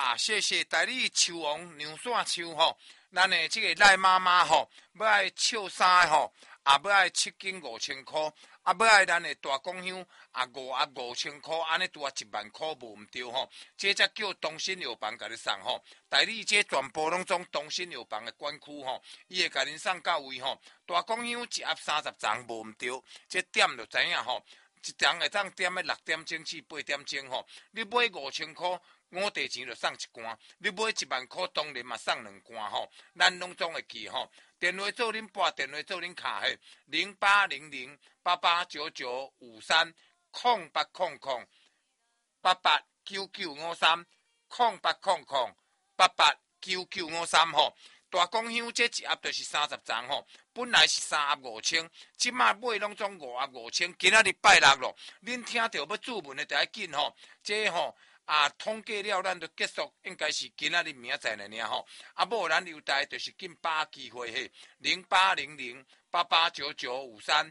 谢谢台里树王娘线树吼，咱的这个赖妈妈吼，要爱笑衫吼，也要爱7斤5000块，啊要爱咱的大公香5000块，安尼拄啊10000块无毋对吼，这才叫东升药房甲你送吼，台里这全部拢总东升药房的管区吼，伊会甲恁送到位吼，大公香一盒30张无毋对，这点就知影吼。一张会当点的6点钟至8点钟吼，你买5000块，五地钱就送一罐；你买10000块，当然嘛送2罐吼。咱拢总会记吼，电话做恁拨，电话做恁卡嘿，0800889953 0800889953 0800889953吼。大公香这一盒就是30张吼，本来是3盒5000，即马买拢总5盒5000。今仔日拜六咯，恁听到要注文的就要紧吼，这吼统计了咱就结束，应该是今仔日明仔载了尔吼。啊，无咱留待就是紧把握机会嘿，0800889953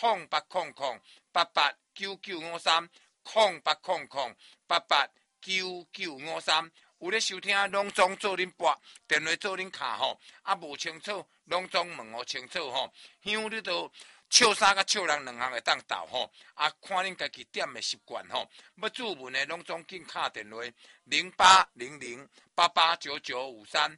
0800889953 0800889953。有咧收听，拢总做恁拨，电话做恁卡吼，啊无清楚，拢总问互清楚吼。香你都笑衫甲笑人2项会当斗吼，啊看恁家己点的习惯吼。要注文的拢总紧敲电话0800889953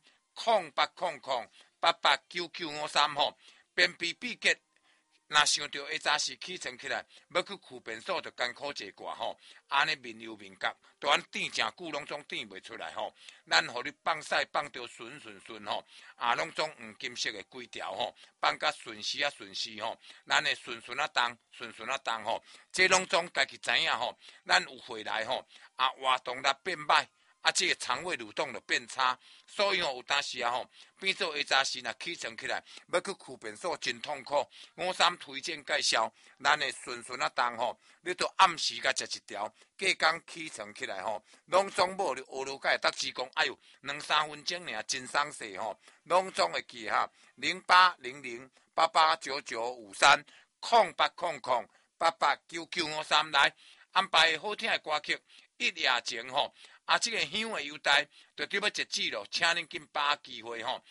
0800889953吼，便秘闭结。若想到下早时起床起来，要去驱便所，就艰苦一寡吼。安尼面油面角，都安垫诚久，拢总垫袂出来吼。咱互你放屎放到顺吼，拢总黄金色的规条吼，放甲顺时吼。咱的顺动吼，这拢总家己知影吼。咱有回来吼，活动力变歹。这个肠胃蠕动就变差，所以有当时吼，变做下早时若起床起来，要去驱便所真痛苦。53推荐介绍，咱的顺动吼，你都暗时甲食一条，隔工起床起来吼，拢总无你学路甲会只讲，哎哟，2-3分钟尔真爽势吼，拢总会记哈，0800889953 0800889953来安排好听的歌曲，一夜情吼。这个香的优待就对要截止咯，请恁紧把握机会吼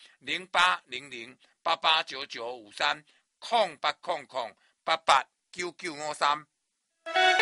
，0800889953 0800889953。